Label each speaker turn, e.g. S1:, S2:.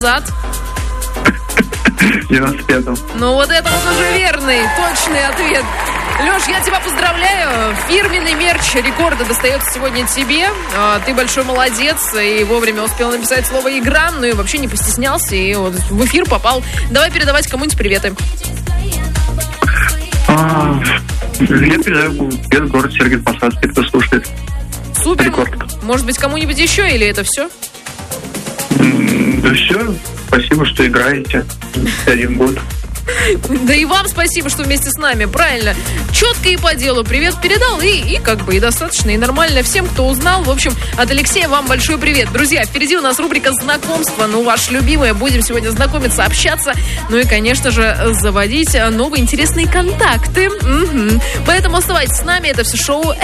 S1: назад?
S2: В 95-м.
S1: Ну вот это вот уже верный, точный ответ. Лёш, я тебя поздравляю. Фирменный мерч рекорда достается сегодня тебе. Ты большой молодец и вовремя успел написать слово «игра», ну и вообще не постеснялся и вот в эфир попал. Давай передавать кому-нибудь приветы.
S2: Я передаю привет в город Сергей Посадский, кто слушает.
S1: Супер.
S2: Рекорд.
S1: Может быть, кому-нибудь еще или это все?
S2: Да все. Спасибо, что играете. 1 год.
S1: Да и вам спасибо, что вместе с нами, правильно. Четко и по делу привет передал, и как бы и достаточно, и нормально всем, кто узнал. В общем, от Алексея вам большой привет. Друзья, впереди у нас рубрика «Знакомство». Ну, ваше любимое. Будем сегодня знакомиться, общаться. Ну и, конечно же, заводить новые интересные контакты. Поэтому оставайтесь с нами. Это все шоу